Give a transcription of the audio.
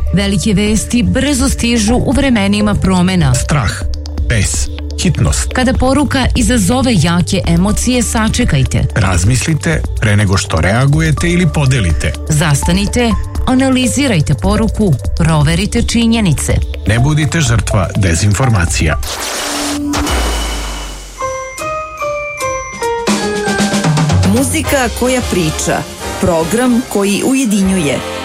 Velike vesti brzo stižu u vremenima promena. Strah, bes, hitnost. Kada poruka izazove jake emocije, sačekajte. Razmislite pre nego što reagujete ili podelite. Zastanite, analizirajte poruku, proverite činjenice. Ne budite žrtva dezinformacija. Muzika koja priča, program koji ujedinjuje.